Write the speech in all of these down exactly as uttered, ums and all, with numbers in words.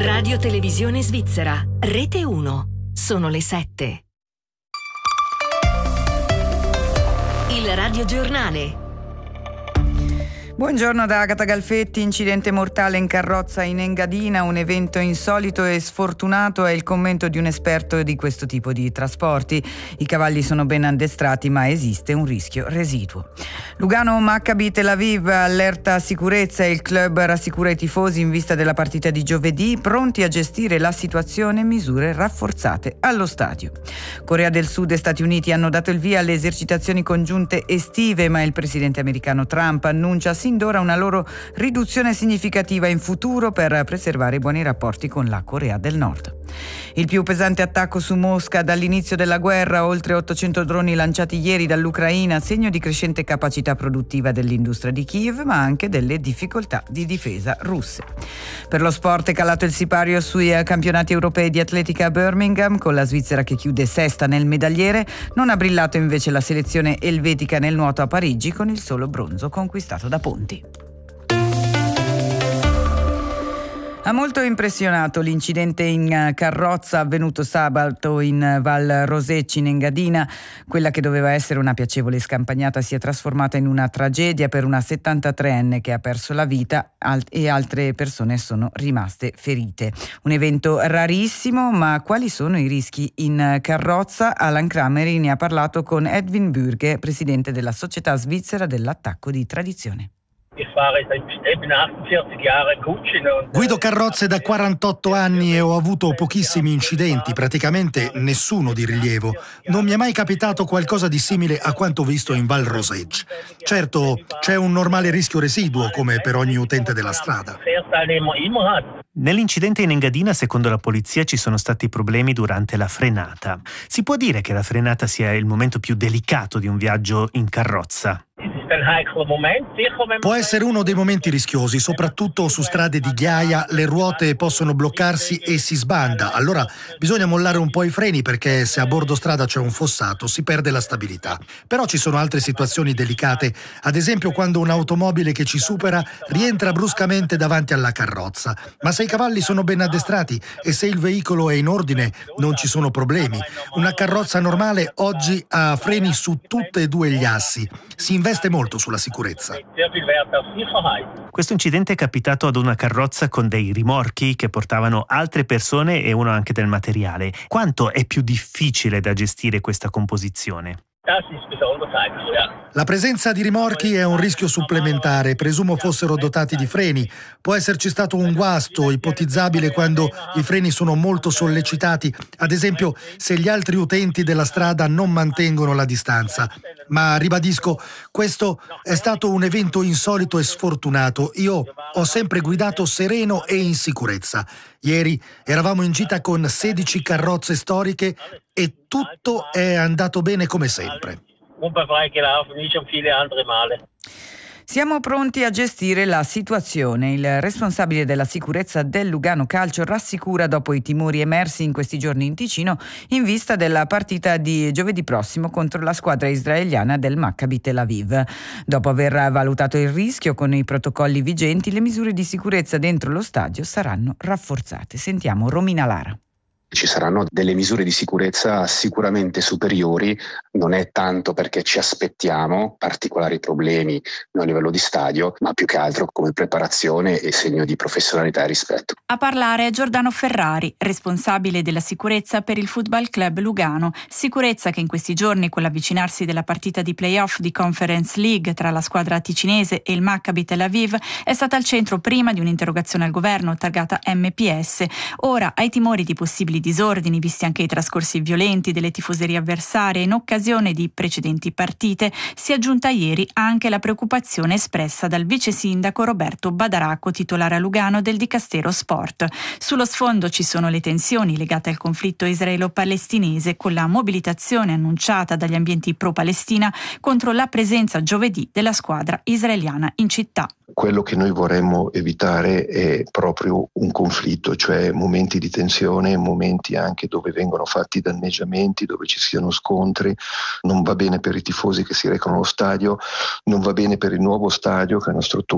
Radio Televisione Svizzera, Rete uno. Sono le sette. Il radiogiornale. Buongiorno da Agata Galfetti. Incidente mortale in carrozza in Engadina, un evento insolito e sfortunato, è il commento di un esperto di questo tipo di trasporti. I cavalli sono ben addestrati, ma esiste un rischio residuo. Lugano Maccabi Tel Aviv, allerta sicurezza, il club rassicura i tifosi in vista della partita di giovedì, pronti a gestire la situazione, misure rafforzate allo stadio. Corea del Sud e Stati Uniti hanno dato il via alle esercitazioni congiunte estive, ma il presidente americano Trump annuncia sin d'ora una loro riduzione significativa in futuro per preservare i buoni rapporti con la Corea del Nord. Il più pesante attacco su Mosca dall'inizio della guerra, oltre ottocento droni lanciati ieri dall'Ucraina, segno di crescente capacità produttiva dell'industria di Kiev, ma anche delle difficoltà di difesa russe. Per lo sport è calato il sipario sui campionati europei di atletica a Birmingham, con la Svizzera che chiude sesta nel medagliere. Non ha brillato invece la selezione elvetica nel nuoto a Parigi, con il solo bronzo conquistato da Ponti. Ha molto impressionato l'incidente in carrozza avvenuto sabato in Val Rosecci in Engadina. Quella che doveva essere una piacevole scampagnata si è trasformata in una tragedia per una settantatreenne che ha perso la vita e altre persone sono rimaste ferite. Un evento rarissimo, ma quali sono i rischi in carrozza? Alan Crameri ne ha parlato con Edwin Bürge, presidente della Società Svizzera dell'Attacco di Tradizione. Guido carrozze da quarantotto anni e ho avuto pochissimi incidenti, praticamente nessuno di rilievo. Non mi è mai capitato qualcosa di simile a quanto visto in Val Rosecci. Certo, c'è un normale rischio residuo, come per ogni utente della strada. Nell'incidente in Engadina, secondo la polizia, ci sono stati problemi durante la frenata. Si può dire che la frenata sia il momento più delicato di un viaggio in carrozza? Può essere uno dei momenti rischiosi, soprattutto su strade di ghiaia, le ruote possono bloccarsi e si sbanda. Allora bisogna mollare un po' i freni, perché se a bordo strada c'è un fossato si perde la stabilità. Però ci sono altre situazioni delicate, ad esempio quando un'automobile che ci supera rientra bruscamente davanti alla carrozza. Ma se i cavalli sono ben addestrati e se il veicolo è in ordine non ci sono problemi. Una carrozza normale oggi ha freni su tutte e due gli assi. Si investe molto sulla sicurezza. Questo incidente è capitato ad una carrozza con dei rimorchi che portavano altre persone e uno anche del materiale. Quanto è più difficile da gestire questa composizione? La presenza di rimorchi è un rischio supplementare, presumo fossero dotati di freni. Può esserci stato un guasto ipotizzabile quando i freni sono molto sollecitati, ad esempio se gli altri utenti della strada non mantengono la distanza. Ma ribadisco, questo è stato un evento insolito e sfortunato. Io ho sempre guidato sereno e in sicurezza. Ieri eravamo in gita con sedici carrozze storiche e tutto è andato bene come sempre. Siamo pronti a gestire la situazione. Il responsabile della sicurezza del Lugano Calcio rassicura dopo i timori emersi in questi giorni in Ticino in vista della partita di giovedì prossimo contro la squadra israeliana del Maccabi Tel Aviv. Dopo aver valutato il rischio con i protocolli vigenti, le misure di sicurezza dentro lo stadio saranno rafforzate. Sentiamo Romina Lara. Ci saranno delle misure di sicurezza sicuramente superiori, non è tanto perché ci aspettiamo particolari problemi a livello di stadio, ma più che altro come preparazione e segno di professionalità e rispetto. A parlare è Giordano Ferrari, responsabile della sicurezza per il Football Club Lugano, sicurezza che in questi giorni, con l'avvicinarsi della partita di play-off di Conference League tra la squadra ticinese e il Maccabi Tel Aviv, è stata al centro prima di un'interrogazione al governo targata M P S. Ora, ai timori di possibili disordini, visti anche i trascorsi violenti delle tifoserie avversarie in occasione di precedenti partite, si è aggiunta ieri anche la preoccupazione espressa dal vice sindaco Roberto Badaracco, titolare a Lugano del Dicastero Sport. Sullo sfondo ci sono le tensioni legate al conflitto israelo-palestinese, con la mobilitazione annunciata dagli ambienti pro-Palestina contro la presenza giovedì della squadra israeliana in città. Quello che noi vorremmo evitare è proprio un conflitto, cioè momenti di tensione, momenti anche dove vengono fatti danneggiamenti, dove ci siano scontri. Non va bene per i tifosi che si recano allo stadio, non va bene per il nuovo stadio, che è una struttura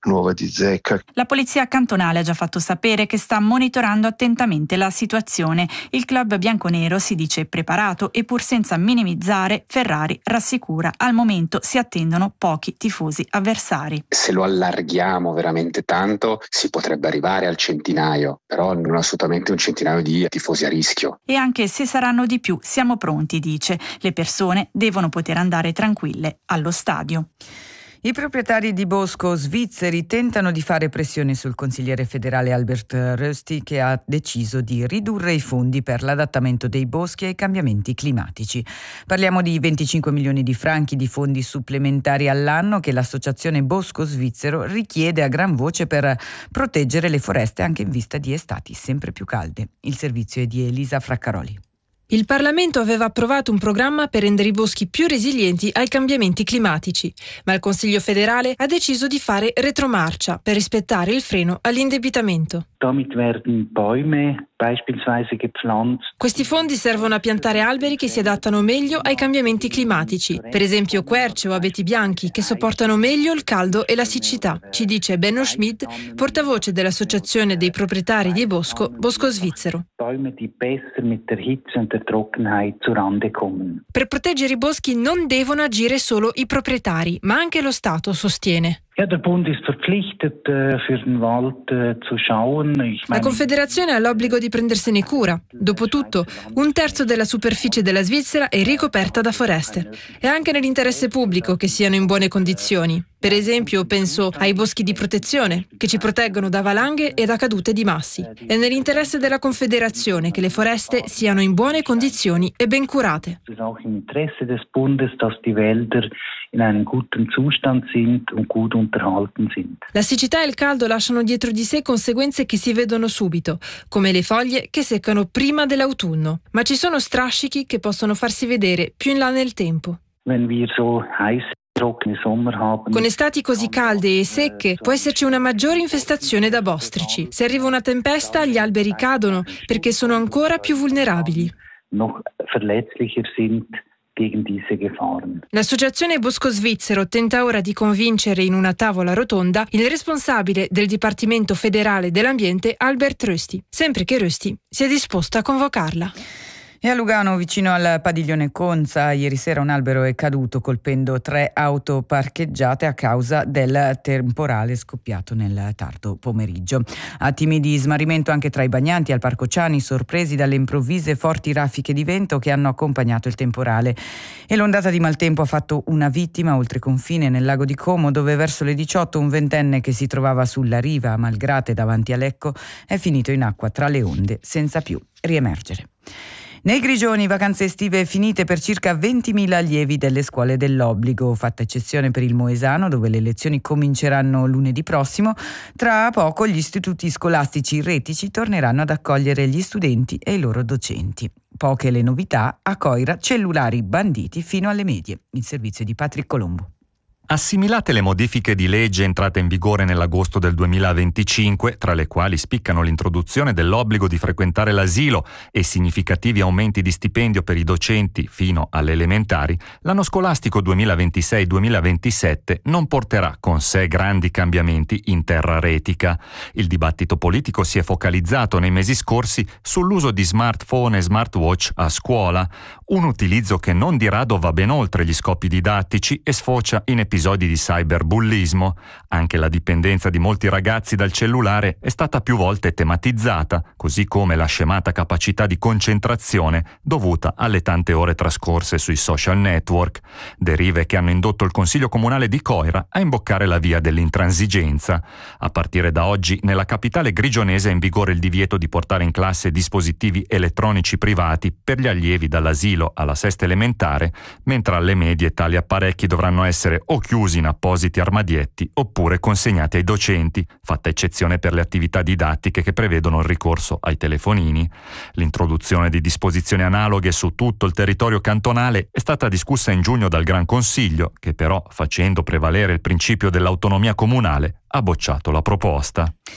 nuova di zecca. La polizia cantonale ha già fatto sapere che sta monitorando attentamente la situazione. Il club bianconero si dice preparato e pur senza minimizzare, Ferrari rassicura: al momento si attendono pochi tifosi avversari. Se lo allarghiamo veramente tanto si potrebbe arrivare al centinaio, però non assolutamente un centinaio di tifosi a rischio. E anche se saranno di più, siamo pronti, dice. Le persone devono poter andare tranquille allo stadio. I proprietari di bosco svizzeri tentano di fare pressione sul consigliere federale Albert Rösti, che ha deciso di ridurre i fondi per l'adattamento dei boschi ai cambiamenti climatici. Parliamo di venticinque milioni di franchi di fondi supplementari all'anno che l'associazione Bosco Svizzero richiede a gran voce per proteggere le foreste anche in vista di estati sempre più calde. Il servizio è di Elisa Fraccaroli. Il Parlamento aveva approvato un programma per rendere i boschi più resilienti ai cambiamenti climatici, ma il Consiglio federale ha deciso di fare retromarcia per rispettare il freno all'indebitamento. Damit werden Bäume beispielsweise gepflanzt. Questi fondi servono a piantare alberi che si adattano meglio ai cambiamenti climatici, per esempio querce o abeti bianchi che sopportano meglio il caldo e la siccità, ci dice Benno Schmid, portavoce dell'associazione dei proprietari di bosco Bosco Svizzero. Bäume, die besser mit der Hitze und der Trockenheit zurande kommen. Per proteggere i boschi non devono agire solo i proprietari, ma anche lo Stato, sostiene. Ja, der Bund ist verpflichtet, äh, für den Wald äh, zu schauen. Ich La Confederazione ha l'obbligo di prendersene cura. Dopotutto, un terzo della superficie della Svizzera è ricoperta da foreste. È anche nell'interesse pubblico che siano in buone condizioni. Per esempio, penso ai boschi di protezione, che ci proteggono da valanghe e da cadute di massi. È nell'interesse della Confederazione che le foreste siano in buone condizioni e ben curate. Es ist auch im Interesse des Bundes, dass die Wälder in einem guten Zustand sind und gut unterhalten sind. La siccità e il caldo lasciano dietro di sé conseguenze che si vedono subito, come le foglie che seccano prima dell'autunno. Ma ci sono strascichi che possono farsi vedere più in là nel tempo. Wenn wir so heiß trockene Sommer haben. Con estati così calde e secche può esserci una maggiore infestazione da bostrici. Se arriva una tempesta, gli alberi cadono perché sono ancora più vulnerabili. Noch verletzlicher sind gegen diese Gefahren. L'associazione Bosco Svizzero tenta ora di convincere in una tavola rotonda il responsabile del Dipartimento federale dell'ambiente Albert Rösti, sempre che Rösti sia disposto a convocarla. E a Lugano, vicino al padiglione Conza, ieri sera un albero è caduto colpendo tre auto parcheggiate a causa del temporale scoppiato nel tardo pomeriggio. Attimi di smarrimento anche tra i bagnanti al Parco Ciani, sorpresi dalle improvvise forti raffiche di vento che hanno accompagnato il temporale. E l'ondata di maltempo ha fatto una vittima oltre confine nel lago di Como, dove verso le diciotto un ventenne che si trovava sulla riva a Malgrate davanti a Lecco è finito in acqua tra le onde senza più riemergere. Nei Grigioni, vacanze estive finite per circa ventimila allievi delle scuole dell'obbligo, fatta eccezione per il Moesano, dove le lezioni cominceranno lunedì prossimo. Tra poco gli istituti scolastici retici torneranno ad accogliere gli studenti e i loro docenti. Poche le novità, a Coira cellulari banditi fino alle medie. Il servizio di Patrick Colombo. Assimilate le modifiche di legge entrate in vigore nell'agosto del duemilaventicinque, tra le quali spiccano l'introduzione dell'obbligo di frequentare l'asilo e significativi aumenti di stipendio per i docenti fino alle elementari, l'anno scolastico duemilaventisei duemilaventisette non porterà con sé grandi cambiamenti in terra retica. Il dibattito politico si è focalizzato nei mesi scorsi sull'uso di smartphone e smartwatch a scuola, un utilizzo che non di rado va ben oltre gli scopi didattici e sfocia in episodi episodi di cyberbullismo. Anche la dipendenza di molti ragazzi dal cellulare è stata più volte tematizzata, così come la scemata capacità di concentrazione dovuta alle tante ore trascorse sui social network, derive che hanno indotto il Consiglio Comunale di Coira a imboccare la via dell'intransigenza. A partire da oggi nella capitale grigionese è in vigore il divieto di portare in classe dispositivi elettronici privati per gli allievi dall'asilo alla sesta elementare, mentre alle medie tali apparecchi dovranno essere o chiusi in appositi armadietti oppure consegnati ai docenti, fatta eccezione per le attività didattiche che prevedono il ricorso ai telefonini. L'introduzione di disposizioni analoghe su tutto il territorio cantonale è stata discussa in giugno dal Gran Consiglio, che però, facendo prevalere il principio dell'autonomia comunale, ha bocciato la proposta.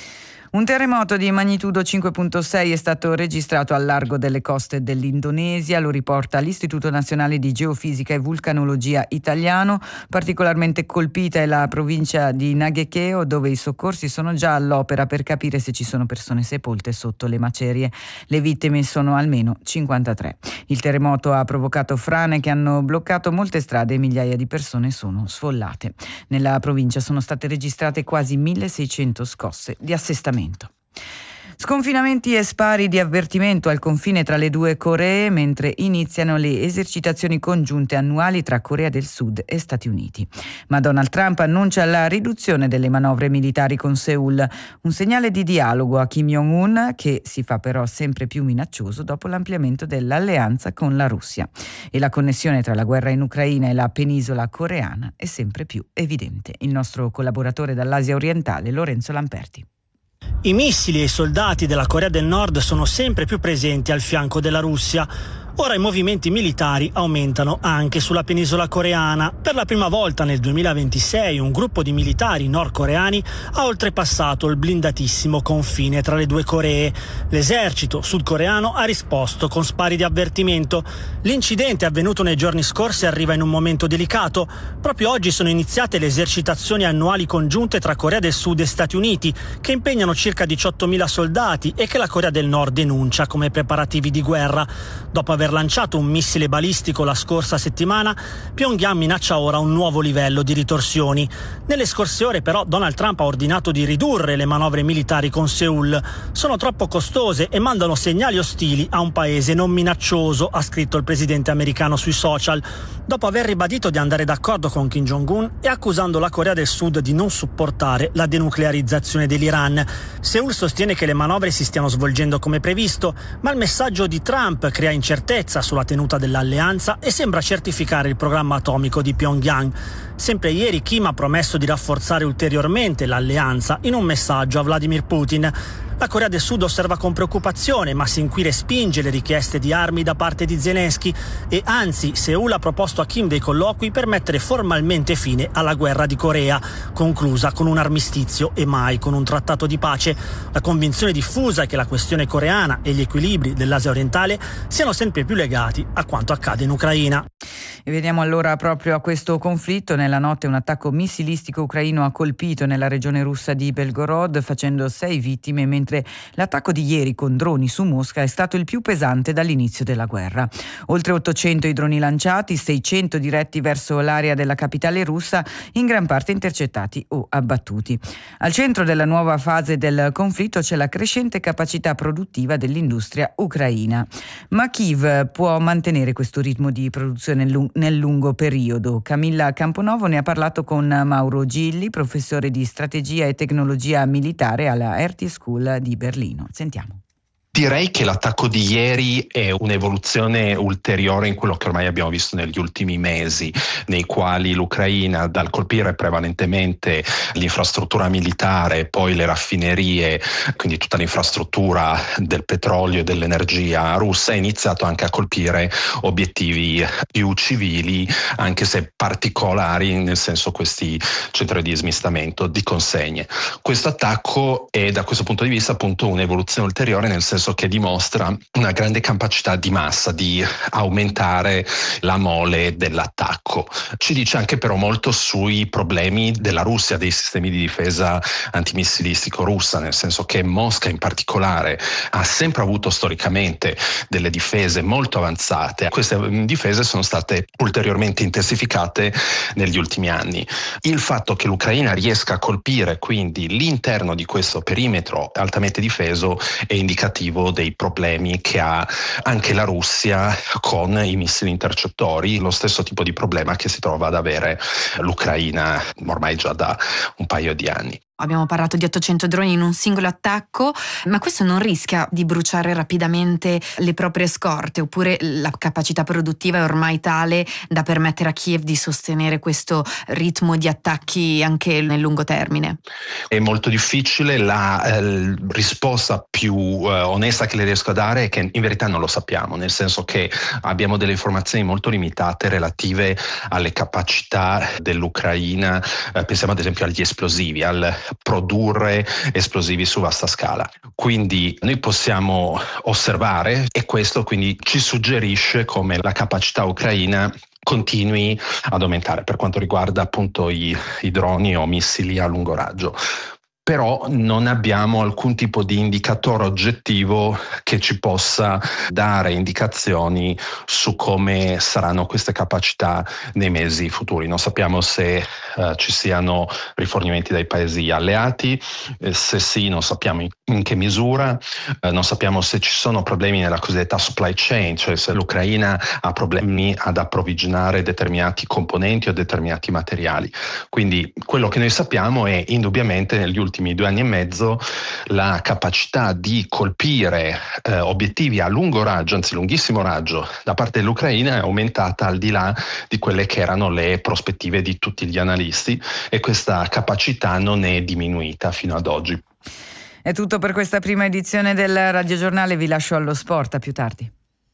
Un terremoto di magnitudo cinque virgola sei è stato registrato al largo delle coste dell'Indonesia, lo riporta l'Istituto Nazionale di Geofisica e Vulcanologia italiano. Particolarmente colpita è la provincia di Nagekeo, dove i soccorsi sono già all'opera per capire se ci sono persone sepolte sotto le macerie. Le vittime sono almeno cinquantatré. Il terremoto ha provocato frane che hanno bloccato molte strade e migliaia di persone sono sfollate. Nella provincia sono state registrate quasi milleseicento scosse di assestamento. Sconfinamenti e spari di avvertimento al confine tra le due Coree mentre iniziano le esercitazioni congiunte annuali tra Corea del Sud e Stati Uniti. Ma Donald Trump annuncia la riduzione delle manovre militari con Seoul, un segnale di dialogo a Kim Jong-un che si fa però sempre più minaccioso dopo l'ampliamento dell'alleanza con la Russia. E la connessione tra la guerra in Ucraina e la penisola coreana è sempre più evidente. Il nostro collaboratore dall'Asia orientale, Lorenzo Lamperti. I missili e i soldati della Corea del Nord sono sempre più presenti al fianco della Russia. Ora i movimenti militari aumentano anche sulla penisola coreana. Per la prima volta nel duemilaventisei un gruppo di militari nordcoreani ha oltrepassato il blindatissimo confine tra le due Coree. L'esercito sudcoreano ha risposto con spari di avvertimento. L'incidente avvenuto nei giorni scorsi arriva in un momento delicato. Proprio oggi sono iniziate le esercitazioni annuali congiunte tra Corea del Sud e Stati Uniti, che impegnano circa diciottomila soldati e che la Corea del Nord denuncia come preparativi di guerra. Dopo aver lanciato un missile balistico la scorsa settimana, Pyongyang minaccia ora un nuovo livello di ritorsioni. Nelle scorse ore però Donald Trump ha ordinato di ridurre le manovre militari con Seoul. Sono troppo costose e mandano segnali ostili a un paese non minaccioso, ha scritto il presidente americano sui social, dopo aver ribadito di andare d'accordo con Kim Jong-un e accusando la Corea del Sud di non supportare la denuclearizzazione dell'Iran. Seoul sostiene che le manovre si stiano svolgendo come previsto, ma il messaggio di Trump crea incertezza sulla tenuta dell'alleanza e sembra certificare il programma atomico di Pyongyang. Sempre ieri Kim ha promesso di rafforzare ulteriormente l'alleanza in un messaggio a Vladimir Putin. La Corea del Sud osserva con preoccupazione, ma sin qui respinge le richieste di armi da parte di Zelensky e anzi Seoul ha proposto a Kim dei colloqui per mettere formalmente fine alla guerra di Corea, conclusa con un armistizio e mai con un trattato di pace. La convinzione diffusa è che la questione coreana e gli equilibri dell'Asia orientale siano sempre più legati a quanto accade in Ucraina. E vediamo allora proprio a questo conflitto. Nella notte un attacco missilistico ucraino ha colpito nella regione russa di Belgorod, facendo sei vittime, mentre l'attacco di ieri con droni su Mosca è stato il più pesante dall'inizio della guerra. Oltre ottocento i droni lanciati, seicento diretti verso l'area della capitale russa, in gran parte intercettati o abbattuti. Al centro della nuova fase del conflitto c'è la crescente capacità produttiva dell'industria ucraina. Ma Kiev può mantenere questo ritmo di produzione nel lungo periodo? Camilla Camponovo ne ha parlato con Mauro Gilli, professore di strategia e tecnologia militare alla R T School di Berlino. Sentiamo. Direi che l'attacco di ieri è un'evoluzione ulteriore in quello che ormai abbiamo visto negli ultimi mesi, nei quali l'Ucraina, dal colpire prevalentemente l'infrastruttura militare, poi le raffinerie, quindi tutta l'infrastruttura del petrolio e dell'energia russa, ha iniziato anche a colpire obiettivi più civili, anche se particolari, nel senso questi centri di smistamento, di consegne. Questo attacco è da questo punto di vista appunto un'evoluzione ulteriore, nel senso che dimostra una grande capacità di massa di aumentare la mole dell'attacco. Ci dice anche però molto sui problemi della Russia, dei sistemi di difesa antimissilistico russa, nel senso che Mosca in particolare ha sempre avuto storicamente delle difese molto avanzate. Queste difese sono state ulteriormente intensificate negli ultimi anni. Il fatto che l'Ucraina riesca a colpire quindi l'interno di questo perimetro altamente difeso è indicativo dei problemi che ha anche la Russia con i missili intercettori, lo stesso tipo di problema che si trova ad avere l'Ucraina ormai già da un paio di anni. Abbiamo parlato di ottocento droni in un singolo attacco, ma questo non rischia di bruciare rapidamente le proprie scorte, oppure la capacità produttiva è ormai tale da permettere a Kiev di sostenere questo ritmo di attacchi anche nel lungo termine? È molto difficile, la eh, risposta più eh, onesta che le riesco a dare è che in verità non lo sappiamo, nel senso che abbiamo delle informazioni molto limitate relative alle capacità dell'Ucraina, eh, pensiamo ad esempio agli esplosivi, al produrre esplosivi su vasta scala. Quindi noi possiamo osservare, e questo quindi ci suggerisce come la capacità ucraina continui ad aumentare per quanto riguarda appunto i, i droni o missili a lungo raggio. Però non abbiamo alcun tipo di indicatore oggettivo che ci possa dare indicazioni su come saranno queste capacità nei mesi futuri. Non sappiamo se eh, ci siano rifornimenti dai paesi alleati, eh, se sì non sappiamo in, in che misura, eh, non sappiamo se ci sono problemi nella cosiddetta supply chain, cioè se l'Ucraina ha problemi ad approvvigionare determinati componenti o determinati materiali. Quindi quello che noi sappiamo è indubbiamente negli ultimi due anni e mezzo la capacità di colpire eh, obiettivi a lungo raggio, anzi lunghissimo raggio, da parte dell'Ucraina è aumentata al di là di quelle che erano le prospettive di tutti gli analisti, e questa capacità non è diminuita fino ad oggi. È tutto per questa prima edizione del Radiogiornale, vi lascio allo sport, a più tardi.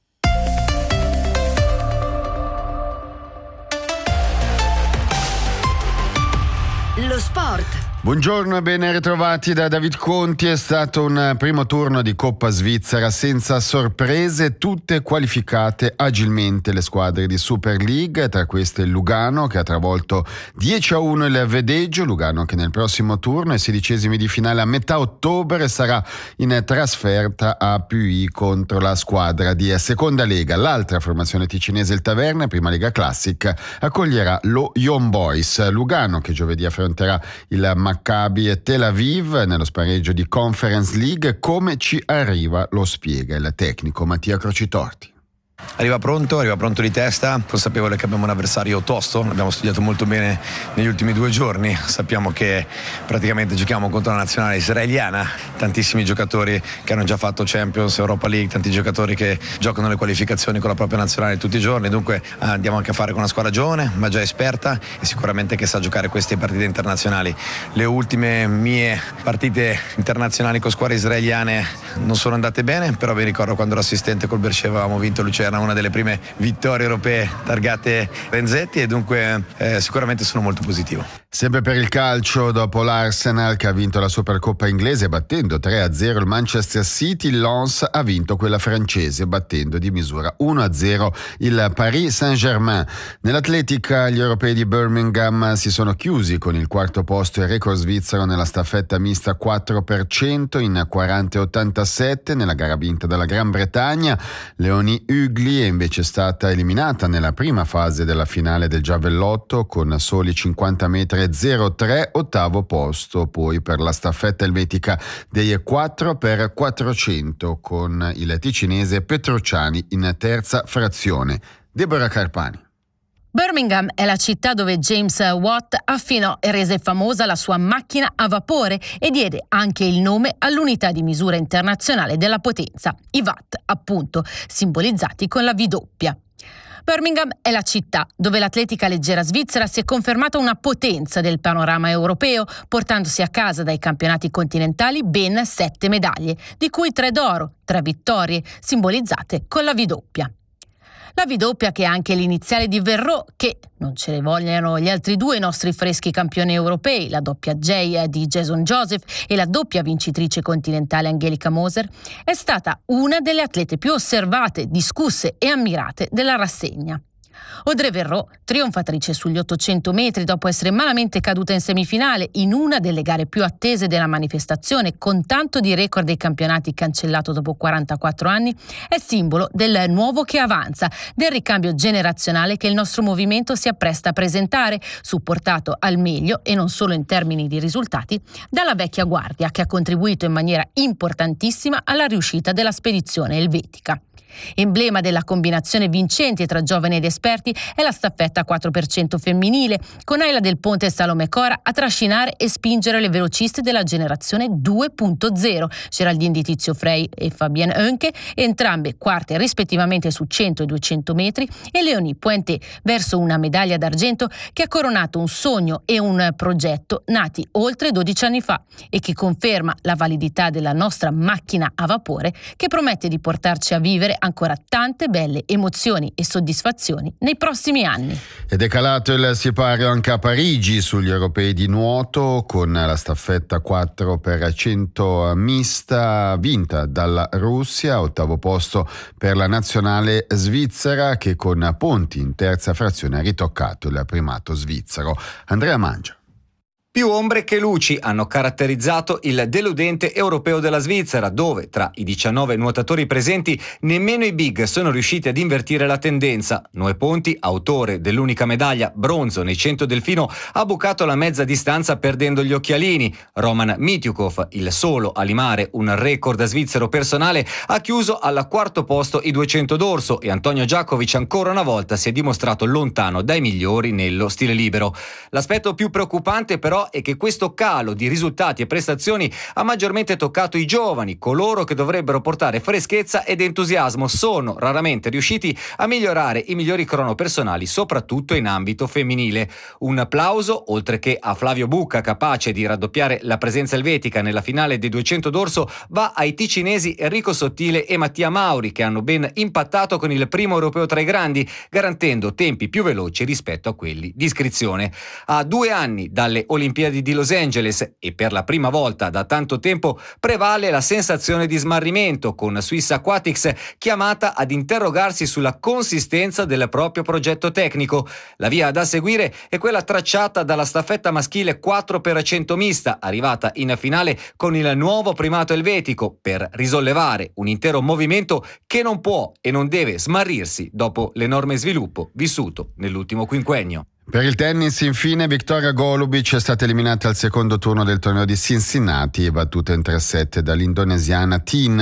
Lo sport. Buongiorno e ben ritrovati da David Conti. È stato un primo turno di Coppa Svizzera senza sorprese, tutte qualificate agilmente le squadre di Super League, tra queste il Lugano che ha travolto dieci a uno il Vedeggio. Lugano che nel prossimo turno, ai sedicesimi di finale a metà ottobre, sarà in trasferta a Puy contro la squadra di Seconda Lega. L'altra formazione ticinese, il Taverna, prima Lega Classic, accoglierà lo Young Boys. Lugano che giovedì affronterà il Maccabi e Tel Aviv nello spareggio di Conference League. Come ci arriva lo spiega il tecnico Mattia Crocitorti. Arriva pronto, arriva pronto di testa, consapevole che abbiamo un avversario tosto, l'abbiamo studiato molto bene negli ultimi due giorni, sappiamo che praticamente giochiamo contro la nazionale israeliana, tantissimi giocatori che hanno già fatto Champions, Europa League, tanti giocatori che giocano le qualificazioni con la propria nazionale tutti i giorni, dunque andiamo anche a fare con una squadra giovane ma già esperta e sicuramente che sa giocare queste partite internazionali. Le ultime mie partite internazionali con squadre israeliane non sono andate bene, però vi ricordo quando ero assistente col Beersheva avevamo vinto Lucerna, una delle prime vittorie europee targate Renzetti, e dunque eh, sicuramente sono molto positivo. Sempre per il calcio, dopo l'Arsenal che ha vinto la Supercoppa inglese battendo tre a zero il Manchester City, il Lens ha vinto quella francese battendo di misura uno a zero il Paris Saint-Germain. Nell'atletica gli europei di Birmingham si sono chiusi con il quarto posto e record svizzero nella staffetta mista quattro per cento in quaranta e ottantasette nella gara vinta dalla Gran Bretagna. Leonie Hugli è invece stata eliminata nella prima fase della finale del giavellotto con soli cinquanta metri zero tre, ottavo posto poi per la staffetta elvetica dei quattro per quattrocento con il ticinese Petrociani in terza frazione. Deborah Carpani. Birmingham è la città dove James Watt affinò e rese famosa la sua macchina a vapore e diede anche il nome all'unità di misura internazionale della potenza, i watt, appunto, simbolizzati con la V doppia. Birmingham è la città dove l'atletica leggera svizzera si è confermata una potenza del panorama europeo, portandosi a casa dai campionati continentali ben sette medaglie, di cui tre d'oro, tre vittorie, simbolizzate con la V doppia. La V doppia che è anche l'iniziale di Verreau, che, non ce ne vogliano gli altri due nostri freschi campioni europei, la doppia J di Jason Joseph e la doppia vincitrice continentale Angelica Moser, è stata una delle atlete più osservate, discusse e ammirate della rassegna. Audrey Verreau, trionfatrice sugli ottocento metri dopo essere malamente caduta in semifinale in una delle gare più attese della manifestazione, con tanto di record dei campionati cancellato dopo quarantaquattro anni, è simbolo del nuovo che avanza, del ricambio generazionale che il nostro movimento si appresta a presentare, supportato al meglio e non solo in termini di risultati dalla vecchia guardia che ha contribuito in maniera importantissima alla riuscita della spedizione elvetica. Emblema della combinazione vincente tra giovani ed esperti è la staffetta quattro per cento femminile, con Ayla Del Ponte e Salome Cora a trascinare e spingere le velociste della generazione due punto zero, Geraldine Di Tizio Frey e Fabienne Oenke, entrambe quarte rispettivamente su cento e duecento metri, e Leonie Pointé verso una medaglia d'argento che ha coronato un sogno e un progetto nati oltre dodici anni fa e che conferma la validità della nostra macchina a vapore che promette di portarci a vivere vivere ancora tante belle emozioni e soddisfazioni nei prossimi anni. Ed è calato il sipario anche a Parigi sugli europei di nuoto con la staffetta quattro per cento mista vinta dalla Russia, ottavo posto per la nazionale svizzera che con Ponti in terza frazione ha ritoccato il primato svizzero. Andrea Mangia. Più ombre che luci hanno caratterizzato il deludente europeo della Svizzera, dove tra i diciannove nuotatori presenti nemmeno i big sono riusciti ad invertire la tendenza. Noè Ponti, autore dell'unica medaglia bronzo nei cento delfino, ha bucato la mezza distanza perdendo gli occhialini. Roman Mityukov, il solo a limare un record svizzero personale, ha chiuso al quarto posto i duecento d'orso e Antonio Djakovic ancora una volta si è dimostrato lontano dai migliori nello stile libero. L'aspetto più preoccupante però è che questo calo di risultati e prestazioni ha maggiormente toccato i giovani, coloro che dovrebbero portare freschezza ed entusiasmo. Sono raramente riusciti a migliorare i migliori crono personali, soprattutto in ambito femminile. Un applauso, oltre che a Flavio Bucca, capace di raddoppiare la presenza elvetica nella finale dei duecento d'orso, va ai ticinesi Enrico Sottile e Mattia Mauri, che hanno ben impattato con il primo europeo tra i grandi, garantendo tempi più veloci rispetto a quelli di iscrizione. A due anni dalle Olimpiadi di Los Angeles e per la prima volta da tanto tempo prevale la sensazione di smarrimento, con Swiss Aquatics chiamata ad interrogarsi sulla consistenza del proprio progetto tecnico. La via da seguire è quella tracciata dalla staffetta maschile quattro per cento mista, arrivata in finale con il nuovo primato elvetico, per risollevare un intero movimento che non può e non deve smarrirsi dopo l'enorme sviluppo vissuto nell'ultimo quinquennio. Per il tennis, infine, Victoria Golubic è stata eliminata al secondo turno del torneo di Cincinnati e battuta in tre set dall'indonesiana Tin